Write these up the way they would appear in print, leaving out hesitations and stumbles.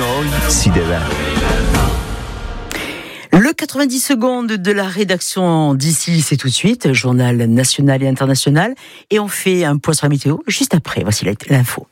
noi si deve. Le 90 secondes de la rédaction d'ici, c'est tout de suite, journal national et international. Et on fait un point sur la météo juste après. Voici l'info.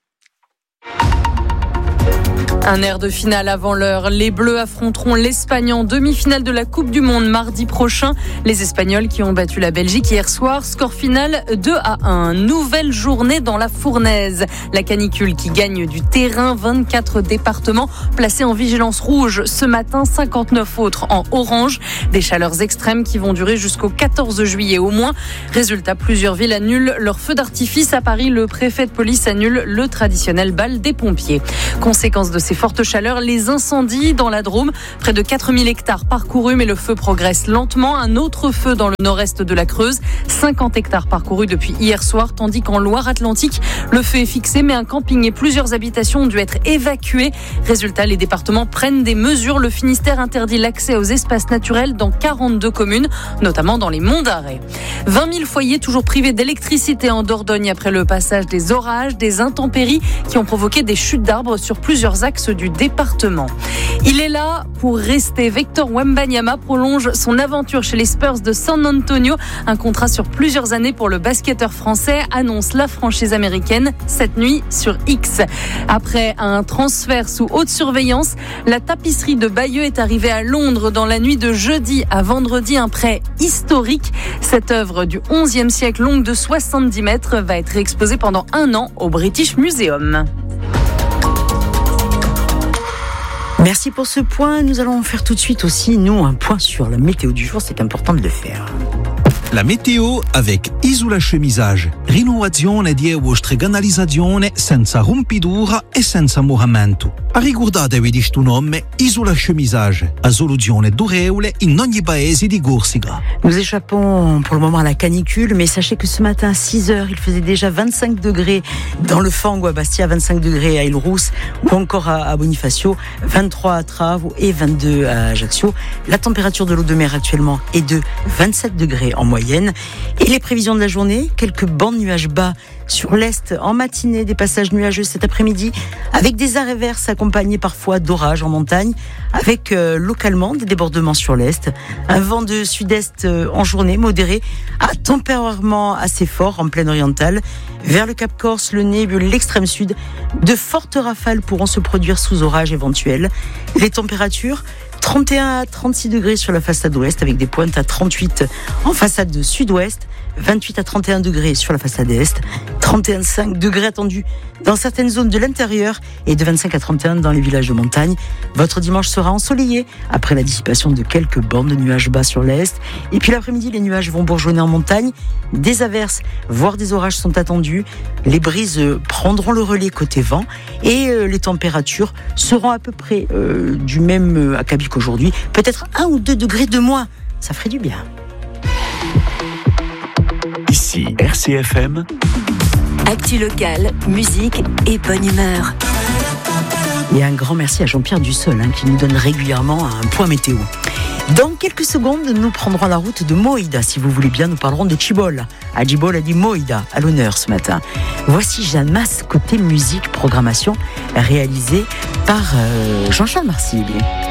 Un air de finale avant l'heure. Les Bleus affronteront l'Espagne en demi-finale de la Coupe du Monde mardi prochain. Les Espagnols qui ont battu la Belgique hier soir. Score final 2-1. Nouvelle journée dans la fournaise. La canicule qui gagne du terrain. 24 départements placés en vigilance rouge. Ce matin, 59 autres en orange. Des chaleurs extrêmes qui vont durer jusqu'au 14 juillet au moins. Résultat, plusieurs villes annulent leur feu d'artifice. À Paris, le préfet de police annule le traditionnel bal des pompiers. Conséquence de ces fortes chaleurs, les incendies dans la Drôme. Près de 4000 hectares parcourus, mais le feu progresse lentement. Un autre feu dans le nord-est de la Creuse. 50 hectares parcourus depuis hier soir, tandis qu'en Loire-Atlantique, le feu est fixé, mais un camping et plusieurs habitations ont dû être évacuées. Résultat, les départements prennent des mesures. Le Finistère interdit l'accès aux espaces naturels dans 42 communes, notamment dans les monts d'Arrée. 20 000 foyers toujours privés d'électricité en Dordogne après le passage des orages, des intempéries qui ont provoqué des chutes d'arbres sur plusieurs axes du département. Il est là pour rester. Victor Wembanyama prolonge son aventure chez les Spurs de San Antonio. Un contrat sur plusieurs années pour le basketteur français, annonce la franchise américaine cette nuit sur X. Après un transfert sous haute surveillance, la tapisserie de Bayeux est arrivée à Londres dans la nuit de jeudi à vendredi. Un prêt historique. Cette œuvre du XIe siècle, longue de 70 mètres, va être exposée pendant 1 an au British Museum. Merci pour ce point. Nous allons faire tout de suite aussi, nous, un point sur la météo du jour. C'est important de le faire. La météo avec Isola Chemisage. Rinnovazione di vostre canalizzazione senza rompidura e senza moramento. Ricordatevi di sto nome Isola Chemisage, a soluzione durevole in ogni paese di Corsica. Nous échappons pour le moment à la canicule, mais sachez que ce matin à 6h, il faisait déjà 25 degrés dans le Fango à Bastia, 25 degrés à Île-Rousse ou encore à Bonifacio, 23 à Trave et 22 à Ajaccio. La température de l'eau de mer actuellement est de 27 degrés en moyenne. Et les prévisions de la journée, quelques bancs de nuages bas sur l'est en matinée, des passages nuageux cet après-midi, avec des arrêts-verses accompagnés parfois d'orages en montagne, avec localement des débordements sur l'est, un vent de sud-est en journée modéré, à tempérairement assez fort en plaine orientale. Vers le Cap Corse, le Nébul, l'extrême sud, de fortes rafales pourront se produire sous orage éventuel. Les températures 31 à 36 degrés sur la façade ouest avec des pointes à 38 en façade de sud-ouest, 28 à 31 degrés sur la façade est, 31,5 degrés attendus dans certaines zones de l'intérieur et de 25 à 31 dans les villages de montagne. Votre dimanche sera ensoleillé après la dissipation de quelques bandes de nuages bas sur l'est. Et puis l'après-midi, les nuages vont bourgeonner en montagne. Des averses, voire des orages sont attendus. Les brises prendront le relais côté vent et les températures seront à peu près du même acabit qu'aujourd'hui. Peut-être 1 ou 2 degrés de moins. Ça ferait du bien. Ici RCFM. Actu locale, musique et bonne humeur. Et un grand merci à Jean-Pierre Dussol qui nous donne régulièrement un point météo. Dans quelques secondes, nous prendrons la route de Moïda. Si vous voulez bien, nous parlerons de Tchibol. Adjibol a dit Moïda à l'honneur ce matin. Voici Jeanne Masse, côté musique, programmation réalisée par Jean-Charles Marcillier.